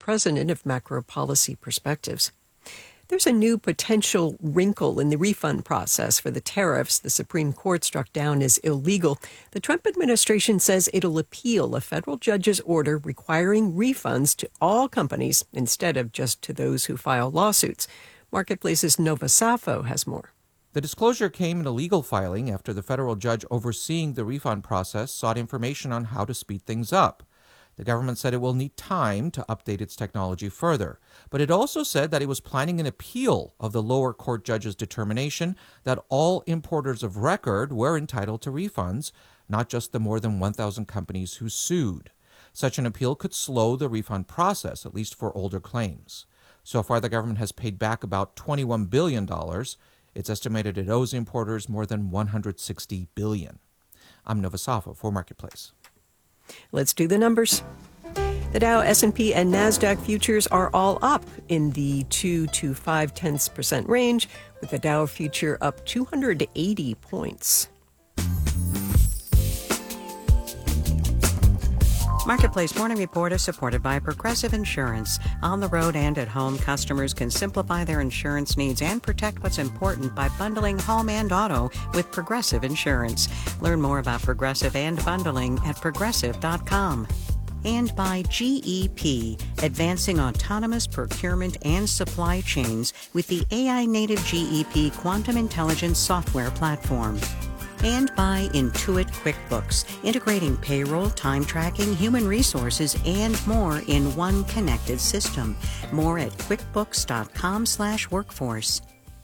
president of Macro Policy Perspectives. There's a new potential wrinkle in the refund process for the tariffs the Supreme Court struck down as illegal. The Trump administration says it'll appeal a federal judge's order requiring refunds to all companies instead of just to those who file lawsuits. Marketplace's Nova Safo has more. The disclosure came in a legal filing after the federal judge overseeing the refund process sought information on how to speed things up. The government said it will need time to update its technology further, but it also said that it was planning an appeal of the lower court judge's determination that all importers of record were entitled to refunds, not just the more than 1,000 companies who sued. Such an appeal could slow the refund process, at least for older claims. So far, the government has paid back about $21 billion. It's estimated it owes importers more than $160 billion. I'm Nova Safo for Marketplace. Let's do the numbers. The Dow, S&P, and NASDAQ futures are all up in the 2 to 0.5% range, with the Dow future up 280 points. Marketplace Morning Report is supported by Progressive Insurance. On the road and at home, customers can simplify their insurance needs and protect what's important by bundling home and auto with Progressive Insurance. Learn more about Progressive and bundling at progressive.com. And by GEP, advancing autonomous procurement and supply chains with the AI-native GEP Quantum Intelligence software platform. And by Intuit QuickBooks, integrating payroll, time tracking, human resources, and more in one connected system. More at quickbooks.com/workforce.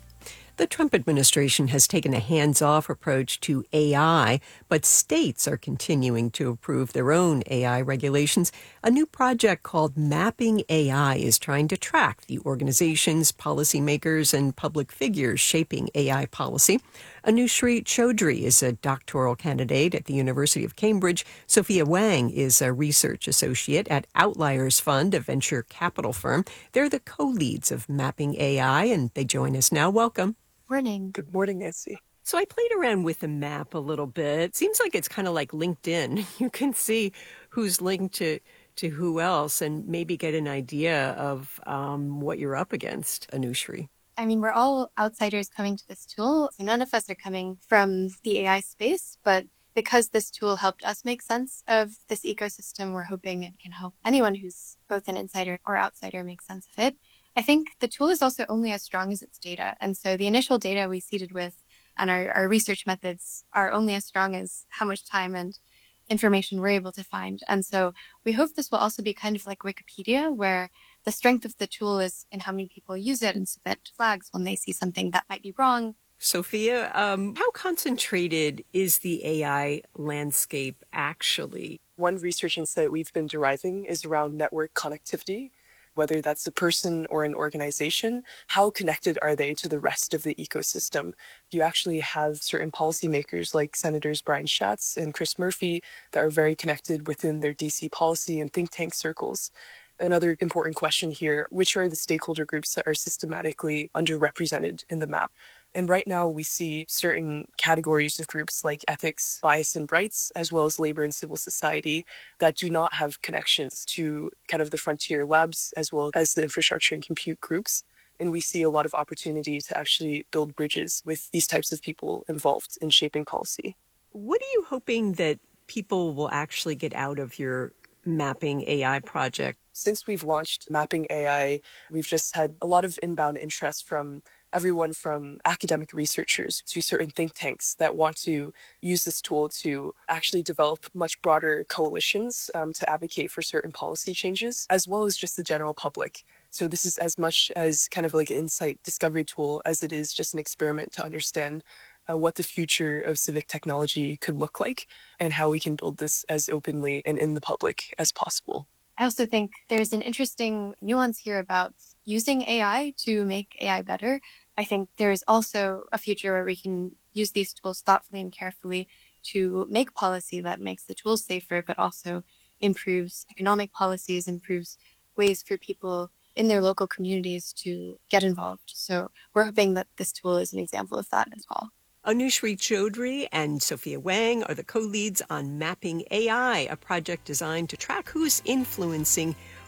The Trump administration has taken a hands-off approach to AI, but states are continuing to approve their own AI regulations. A new project called Mapping AI is trying to track the organizations, policymakers, and public figures shaping AI policy. Anushree Chaudhry is a doctoral candidate at the University of Cambridge. Sophia Wang is a research associate at Outliers Fund, a venture capital firm. They're the co-leads of Mapping AI, and they join us now. Welcome. Morning. Good morning, Nancy. So I played around with the map a little bit. It seems like it's kind of like LinkedIn. You can see who's linked to who else and maybe get an idea of what you're up against, Anushree. I mean, we're all outsiders coming to this tool. So none of us are coming from the AI space, but because this tool helped us make sense of this ecosystem, we're hoping it can help anyone who's both an insider or outsider make sense of it. I think the tool is also only as strong as its data. And so the initial data we seeded with and our research methods are only as strong as how much time and information we're able to find. And so we hope this will also be kind of like Wikipedia, where the strength of the tool is in how many people use it and submit flags when they see something that might be wrong. Sophia, how concentrated is the AI landscape actually? One research insight we've been deriving is around network connectivity. Whether that's a person or an organization, how connected are they to the rest of the ecosystem? You actually have certain policymakers like Senators Brian Schatz and Chris Murphy that are very connected within their DC policy and think tank circles. Another important question here, which are the stakeholder groups that are systematically underrepresented in the map? And right now we see certain categories of groups like ethics, bias, and rights, as well as labor and civil society that do not have connections to kind of the frontier labs, as well as the infrastructure and compute groups. And we see a lot of opportunity to actually build bridges with these types of people involved in shaping policy. What are you hoping that people will actually get out of your Mapping AI project? Since we've launched Mapping AI, we've just had a lot of inbound interest from everyone from academic researchers to certain think tanks that want to use this tool to actually develop much broader coalitions to advocate for certain policy changes, as well as just the general public. So this is as much as kind of like an insight discovery tool as it is just an experiment to understand what the future of civic technology could look like and how we can build this as openly and in the public as possible. I also think there's an interesting nuance here about using AI to make AI better. I think there is also a future where we can use these tools thoughtfully and carefully to make policy that makes the tools safer, but also improves economic policies, improves ways for people in their local communities to get involved. So we're hoping that this tool is an example of that as well. Anushree Chaudhry and Sophia Wang are the co-leads on Mapping AI, a project designed to track who's influencing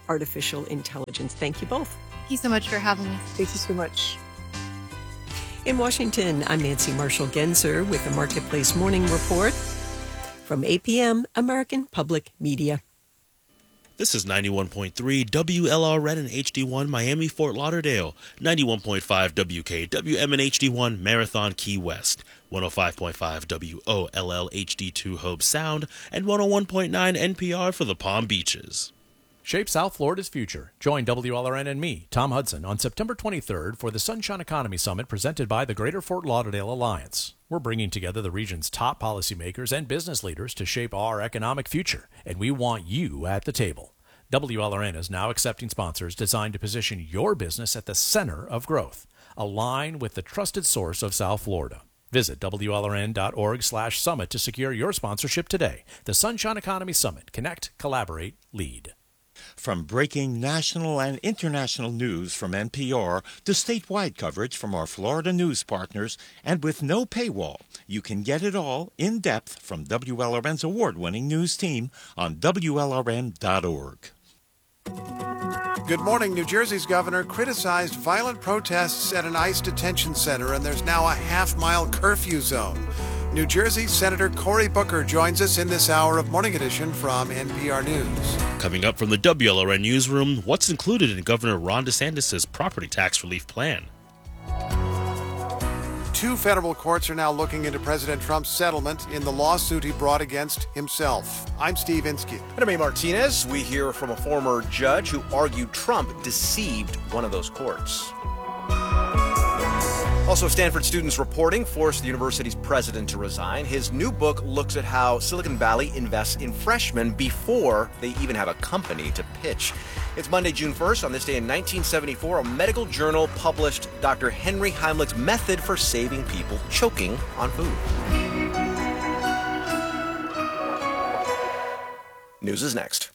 artificial intelligence. Thank you both. Thank you so much for having me. Thank you so much. In Washington, I'm Nancy Marshall-Genzer with the Marketplace Morning Report from APM, American Public Media. This is 91.3 WLRN and HD1 Miami, Fort Lauderdale, 91.5 WKWM and HD1 Marathon, Key West, 105.5 WOLL HD2 Hope Sound, and 101.9 NPR for the Palm Beaches. Shape South Florida's future. Join WLRN and me, Tom Hudson, on September 23rd for the Sunshine Economy Summit presented by the Greater Fort Lauderdale Alliance. We're bringing together the region's top policymakers and business leaders to shape our economic future, and we want you at the table. WLRN is now accepting sponsors designed to position your business at the center of growth. Align with the trusted source of South Florida. Visit WLRN.org/summit to secure your sponsorship today. The Sunshine Economy Summit. Connect, collaborate, lead. From breaking national and international news from NPR to statewide coverage from our Florida news partners, and with no paywall, you can get it all in depth from WLRN's award-winning news team on WLRN.org. Good morning. New Jersey's governor criticized violent protests at an ICE detention center, and there's now a half-mile curfew zone. New Jersey Senator Cory Booker joins us in this hour of Morning Edition from NPR News. Coming up from the WLRN newsroom, what's included in Governor Ron DeSantis' property tax relief plan? 2 federal courts are now looking into President Trump's settlement in the lawsuit he brought against himself. I'm Steve Inskeep. And I'm A. Martinez. We hear from a former judge who argued Trump deceived one of those courts. Also, Stanford students reporting forced the university's president to resign. His new book looks at how Silicon Valley invests in freshmen before they even have a company to pitch. It's Monday, June 1st. On this day in 1974, a medical journal published Dr. Henry Heimlich's method for saving people choking on food. News is next.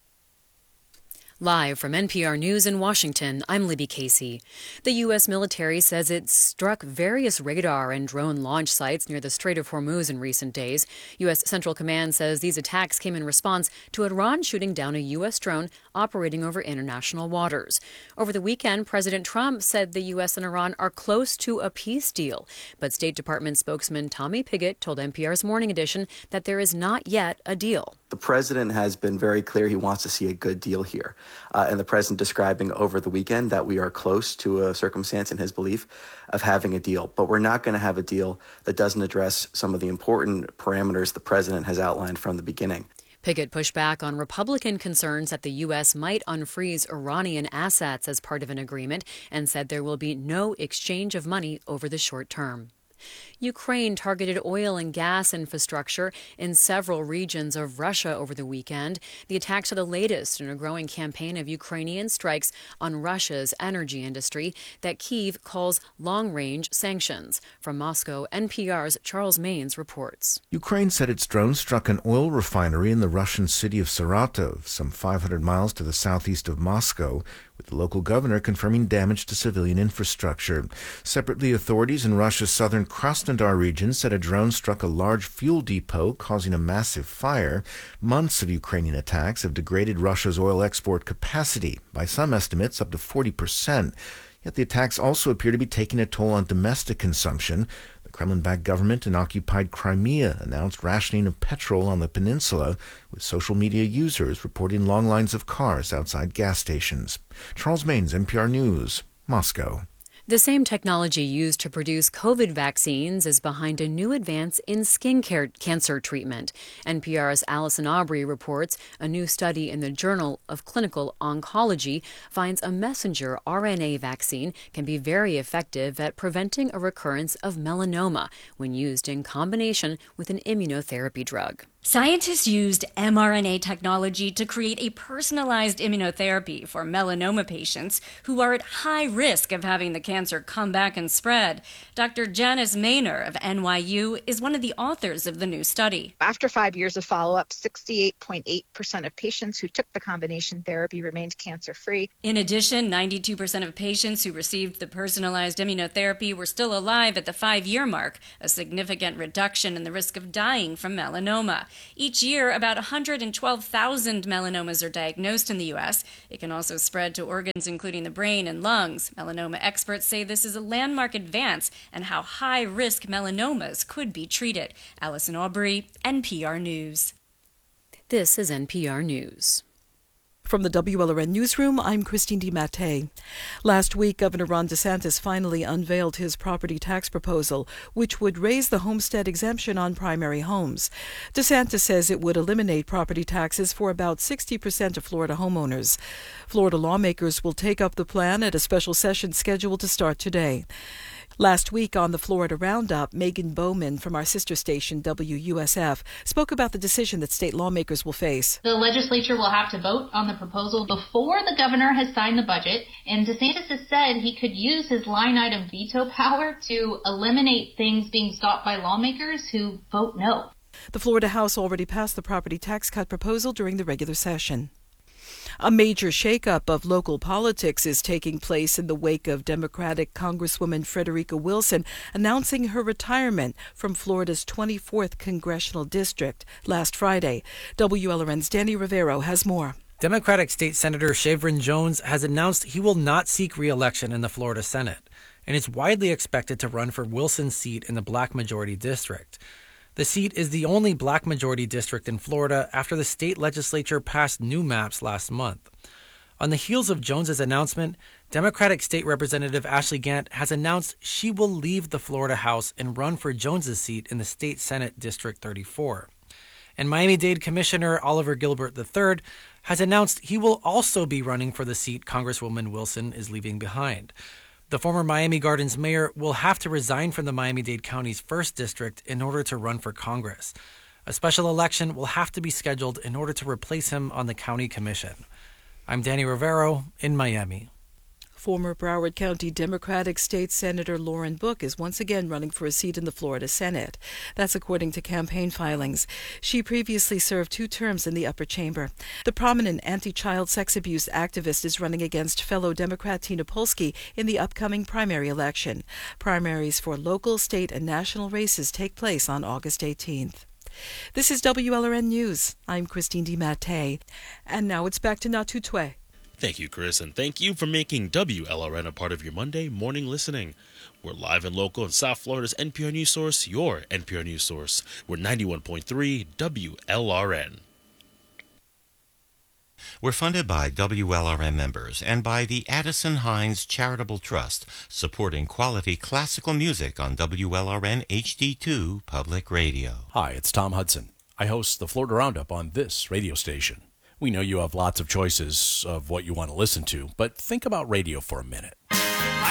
Live from NPR News in Washington, I'm Libby Casey. The U.S. military says it struck various radar and drone launch sites near the Strait of Hormuz in recent days. U.S. Central Command says these attacks came in response to Iran shooting down a U.S. drone operating over international waters. Over the weekend, President Trump said the U.S. and Iran are close to a peace deal. But State Department spokesman Tommy Pigott told NPR's Morning Edition that there is not yet a deal. The president has been very clear he wants to see a good deal here. And the president describing over the weekend that we are close to a circumstance in his belief of having a deal. But we're not going to have a deal that doesn't address some of the important parameters the president has outlined from the beginning. Pigott pushed back on Republican concerns that the U.S. might unfreeze Iranian assets as part of an agreement and said there will be no exchange of money over the short term. Ukraine targeted oil and gas infrastructure in several regions of Russia over the weekend. The attacks are the latest in a growing campaign of Ukrainian strikes on Russia's energy industry that Kyiv calls long-range sanctions. From Moscow, NPR's Charles Maynes reports. Ukraine said its drone struck an oil refinery in the Russian city of Saratov, some 500 miles to the southeast of Moscow, with the local governor confirming damage to civilian infrastructure. Separately, authorities in Russia's southern Krasnodar region said a drone struck a large fuel depot, causing a massive fire. Months of Ukrainian attacks have degraded Russia's oil export capacity, by some estimates up to 40%. Yet the attacks also appear to be taking a toll on domestic consumption. The Kremlin-backed government in occupied Crimea announced rationing of petrol on the peninsula, with social media users reporting long lines of cars outside gas stations. Charles Maynes, NPR News, Moscow. The same technology used to produce COVID vaccines is behind a new advance in skin cancer treatment. NPR's Allison Aubrey reports a new study in the Journal of Clinical Oncology finds a messenger RNA vaccine can be very effective at preventing a recurrence of melanoma when used in combination with an immunotherapy drug. Scientists used mRNA technology to create a personalized immunotherapy for melanoma patients who are at high risk of having the cancer come back and spread. Dr. Janice Maynor of NYU is one of the authors of the new study. After 5 years of follow-up, 68.8% of patients who took the combination therapy remained cancer-free. In addition, 92% of patients who received the personalized immunotherapy were still alive at the 5-year mark, a significant reduction in the risk of dying from melanoma. Each year, about 112,000 melanomas are diagnosed in the U.S. It can also spread to organs including the brain and lungs. Melanoma experts say this is a landmark advance and how high-risk melanomas could be treated. Allison Aubrey, NPR News. This is NPR News. From the WLRN Newsroom, I'm Christine DiMattei. Last week, Governor Ron DeSantis finally unveiled his property tax proposal, which would raise the homestead exemption on primary homes. DeSantis says it would eliminate property taxes for about 60% of Florida homeowners. Florida lawmakers will take up the plan at a special session scheduled to start today. Last week on the Florida Roundup, Megan Bowman from our sister station, WUSF, spoke about the decision that state lawmakers will face. The legislature will have to vote on the proposal before the governor has signed the budget, and DeSantis has said he could use his line item veto power to eliminate things being stopped by lawmakers who vote no. The Florida House already passed the property tax cut proposal during the regular session. A major shakeup of local politics is taking place in the wake of Democratic Congresswoman Frederica Wilson announcing her retirement from Florida's 24th congressional district last Friday. WLRN's Danny Rivero has more. Democratic State Senator Shavrin Jones has announced he will not seek re-election in the Florida Senate, and is widely expected to run for Wilson's seat in the black majority district. The seat is the only black majority district in Florida after the state legislature passed new maps last month. On the heels of Jones's announcement, Democratic State Representative Ashley Gant has announced she will leave the Florida House and run for Jones's seat in the state Senate District 34. And Miami-Dade Commissioner Oliver Gilbert III has announced he will also be running for the seat Congresswoman Wilson is leaving behind. The former Miami Gardens mayor will have to resign from the Miami-Dade County's 1st District in order to run for Congress. A special election will have to be scheduled in order to replace him on the county commission. I'm Danny Rivero in Miami. Former Broward County Democratic State Senator Lauren Book is once again running for a seat in the Florida Senate. That's according to campaign filings. She previously served 2 terms in the upper chamber. The prominent anti-child sex abuse activist is running against fellow Democrat Tina Polsky in the upcoming primary election. Primaries for local, state, and national races take place on August 18th. This is WLRN News. I'm Christine DiMattei. And now it's back to Natutwe. Thank you, Chris, and thank you for making WLRN a part of your Monday morning listening. We're live and local in South Florida's NPR News Source, your NPR News Source. We're 91.3 WLRN. We're funded by WLRN members and by the Addison Hines Charitable Trust, supporting quality classical music on WLRN HD2 Public Radio. Hi, it's Tom Hudson. I host the Florida Roundup on this radio station. We know you have lots of choices of what you want to listen to, but think about radio for a minute.